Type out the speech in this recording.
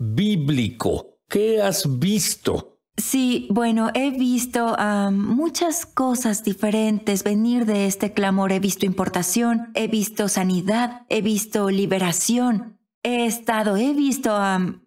bíblico. ¿Qué has visto? Sí, bueno, he visto muchas cosas diferentes venir de este clamor. He visto importación, he visto sanidad, he visto liberación. He visto